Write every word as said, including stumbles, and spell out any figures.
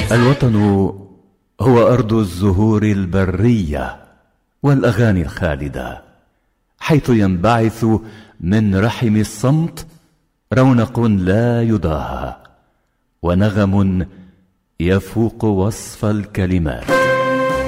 الوطن هو أرض الزهور البرية والأغاني الخالدة، حيث ينبعث من رحم الصمت رونق لا يضاهى ونغم يفوق وصف الكلمات.